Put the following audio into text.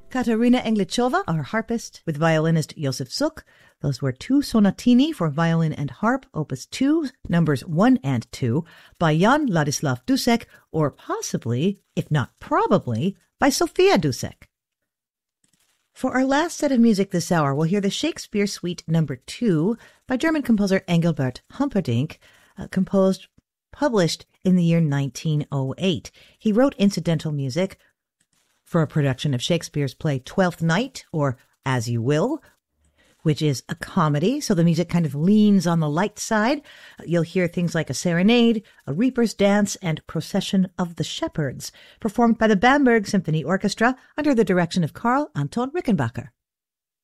Katarina Englichova, our harpist, with violinist Josef Suk. Those were two sonatini for violin and harp, opus 2, numbers 1 and 2, by Jan Ladislav Dušek, or possibly, if not probably, by Sofia Dušek. For our last set of music this hour, we'll hear the Shakespeare Suite number 2 by German composer Engelbert Humperdinck, published in the year 1908. He wrote incidental music for a production of Shakespeare's play Twelfth Night, or As You Will, which is a comedy, so the music kind of leans on the light side. You'll hear things like a serenade, a reaper's dance, and Procession of the Shepherds, performed by the Bamberg Symphony Orchestra under the direction of Karl Anton Rickenbacker.